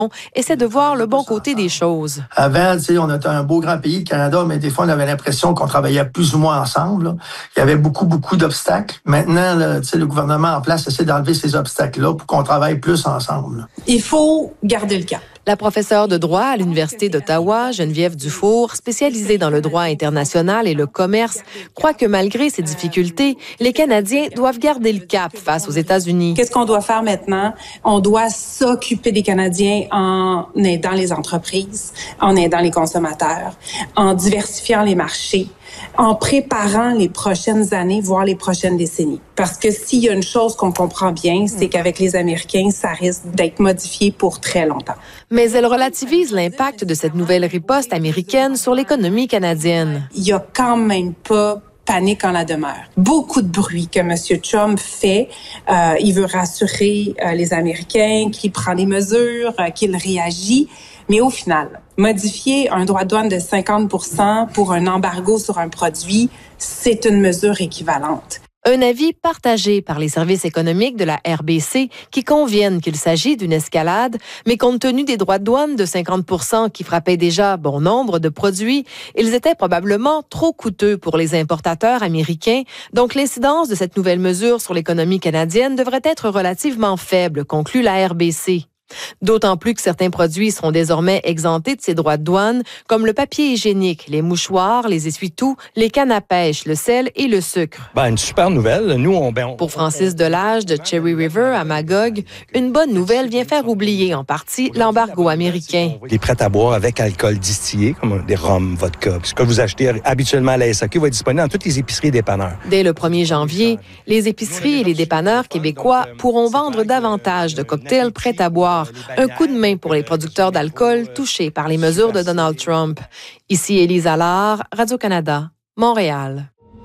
essaie de voir le bon côté des choses. Avant, on était un beau grand pays, le Canada, mais des fois, on avait l'impression qu'on travaillait plus ou moins ensemble. Là. Il y avait beaucoup d'obstacles. Maintenant, là, le gouvernement en place essaie d'enlever ces obstacles-là pour qu'on travaille plus ensemble. Là. Il faut garder le cap. La professeure de droit à l'Université d'Ottawa, Geneviève Dufour, spécialisée dans le droit international et le commerce, croit que malgré ces difficultés, les Canadiens doivent garder le cap face aux États-Unis. Qu'est-ce qu'on doit faire maintenant? On doit s'occuper des Canadiens en aidant les entreprises, en aidant les consommateurs, en diversifiant les marchés, en préparant les prochaines années, voire les prochaines décennies. Parce que s'il y a une chose qu'on comprend bien, c'est qu'avec les Américains, ça risque d'être modifié pour très longtemps. Mais elle relativise l'impact de cette nouvelle riposte américaine sur l'économie canadienne. Il y a quand même pas panique en la demeure. Beaucoup de bruit que M. Trump fait. Il veut rassurer les Américains, qu'il prend des mesures, qu'il réagit. Mais au final, modifier un droit de douane de 50% pour un embargo sur un produit, c'est une mesure équivalente. Un avis partagé par les services économiques de la RBC qui conviennent qu'il s'agit d'une escalade, mais compte tenu des droits de douane de 50% qui frappaient déjà bon nombre de produits, ils étaient probablement trop coûteux pour les importateurs américains, donc l'incidence de cette nouvelle mesure sur l'économie canadienne devrait être relativement faible, conclut la RBC. D'autant plus que certains produits seront désormais exemptés de ces droits de douane, comme le papier hygiénique, les mouchoirs, les essuie-tout, les cannes à pêche, le sel et le sucre. Une super nouvelle. Nous, Pour Francis Delage de Cherry River à Magog, une bonne nouvelle vient faire oublier en partie l'embargo américain. Les prêts à boire avec alcool distillé, comme des rhums, vodka, ce que vous achetez habituellement à la SAQ va être disponible dans toutes les épiceries et dépanneurs. Dès le 1er janvier, les épiceries et les dépanneurs québécois pourront vendre davantage de cocktails prêts à boire. Un coup de main pour les producteurs d'alcool touchés par les mesures de Donald Trump. Ici Élise Allard, Radio-Canada, Montréal.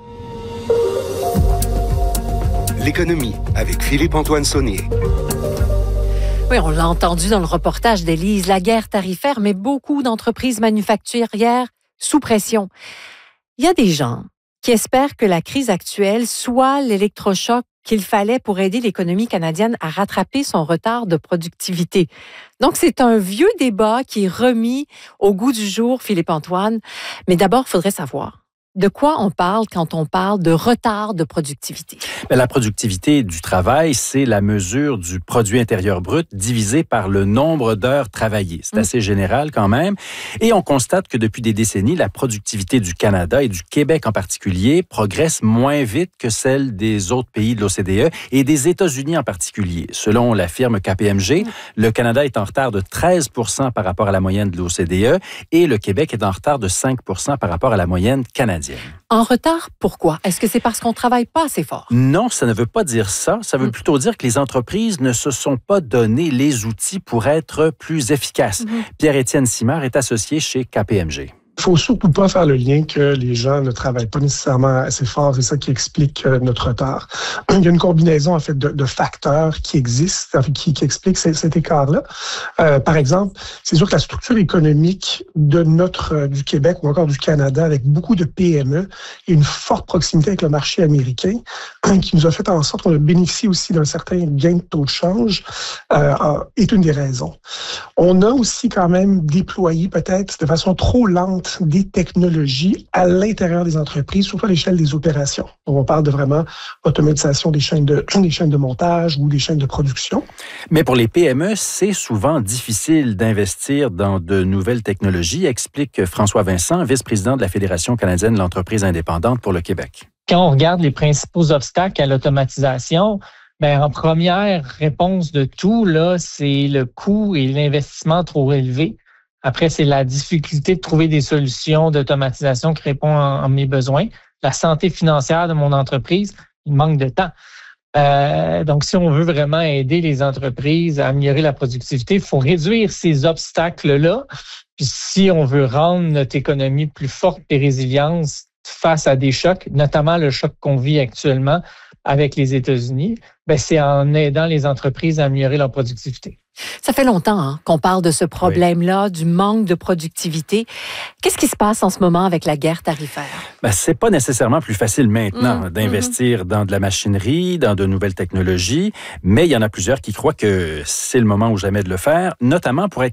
L'économie avec Philippe-Antoine Saunier. Oui, on l'a entendu dans le reportage d'Élise, la guerre tarifaire met beaucoup d'entreprises manufacturières sous pression. Il y a des gens qui espèrent que la crise actuelle soit l'électrochoc qu'il fallait pour aider l'économie canadienne à rattraper son retard de productivité. Donc, c'est un vieux débat qui est remis au goût du jour, Philippe-Antoine. Mais d'abord, il faudrait savoir de quoi on parle quand on parle de retard de productivité. La productivité du travail, c'est la mesure du produit intérieur brut divisé par le nombre d'heures travaillées. C'est assez général quand même. Et on constate que depuis des décennies, la productivité du Canada et du Québec en particulier progresse moins vite que celle des autres pays de l'OCDE et des États-Unis en particulier. Selon la firme KPMG, le Canada est en retard de 13% par rapport à la moyenne de l'OCDE et le Québec est en retard de 5% par rapport à la moyenne canadienne. En retard, pourquoi? Est-ce que c'est parce qu'on ne travaille pas assez fort? Non, ça ne veut pas dire ça. Ça veut plutôt dire que les entreprises ne se sont pas donné les outils pour être plus efficaces. Pierre-Étienne Simard est associé chez KPMG. Il ne faut surtout pas faire le lien que les gens ne travaillent pas nécessairement assez fort. C'est ça qui explique notre retard. Il y a une combinaison en fait de facteurs qui existent, qui expliquent cet écart-là. Par exemple, c'est sûr que la structure économique de du Québec ou encore du Canada, avec beaucoup de PME et une forte proximité avec le marché américain, qui nous a fait en sorte qu'on a bénéficié aussi d'un certain gain de taux de change, est une des raisons. On a aussi quand même déployé peut-être de façon trop lente des technologies à l'intérieur des entreprises, surtout à l'échelle des opérations. Donc, on parle de vraiment automatisation des chaînes de montage ou des chaînes de production. Mais pour les PME, c'est souvent difficile d'investir dans de nouvelles technologies, explique François Vincent, vice-président de la Fédération canadienne de l'entreprise indépendante pour le Québec. Quand on regarde les principaux obstacles à l'automatisation, en première réponse de tout, là, c'est le coût et l'investissement trop élevé. Après, c'est la difficulté de trouver des solutions d'automatisation qui répondent à mes besoins. La santé financière de mon entreprise, il manque de temps. Donc, si on veut vraiment aider les entreprises à améliorer la productivité, il faut réduire ces obstacles-là. Puis si on veut rendre notre économie plus forte et résiliente face à des chocs, notamment le choc qu'on vit actuellement avec les États-Unis, c'est en aidant les entreprises à améliorer leur productivité. Ça fait longtemps qu'on parle de ce problème-là, du manque de productivité. Qu'est-ce qui se passe en ce moment avec la guerre tarifaire? C'est pas nécessairement plus facile maintenant d'investir dans de la machinerie, dans de nouvelles technologies, mais il y en a plusieurs qui croient que c'est le moment ou jamais de le faire, notamment pour être